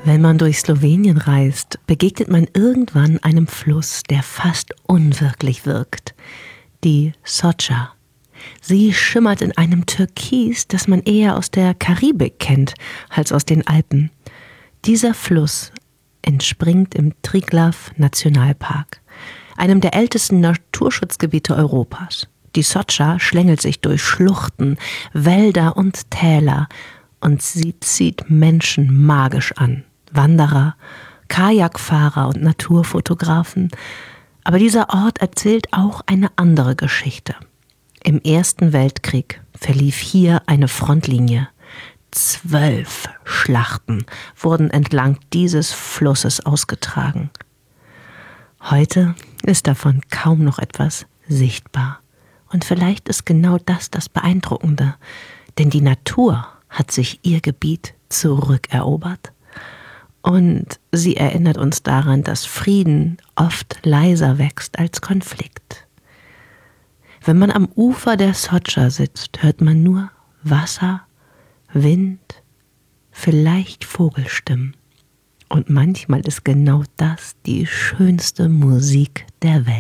Wenn man durch Slowenien reist, begegnet man irgendwann einem Fluss, der fast unwirklich wirkt. Die Soča. Sie schimmert in einem Türkis, das man eher aus der Karibik kennt als aus den Alpen. Dieser Fluss entspringt im Triglav Nationalpark, einem der ältesten Naturschutzgebiete Europas. Die Soča schlängelt sich durch Schluchten, Wälder und Täler und sie zieht Menschen magisch an. Wanderer, Kajakfahrer und Naturfotografen. Aber dieser Ort erzählt auch eine andere Geschichte. Im Ersten Weltkrieg verlief hier eine Frontlinie. 12 Schlachten wurden entlang dieses Flusses ausgetragen. Heute ist davon kaum noch etwas sichtbar. Und vielleicht ist genau das Beeindruckende, denn die Natur hat sich ihr Gebiet zurückerobert. Und sie erinnert uns daran, dass Frieden oft leiser wächst als Konflikt. Wenn man am Ufer der Soča sitzt, hört man nur Wasser, Wind, vielleicht Vogelstimmen. Und manchmal ist genau das die schönste Musik der Welt.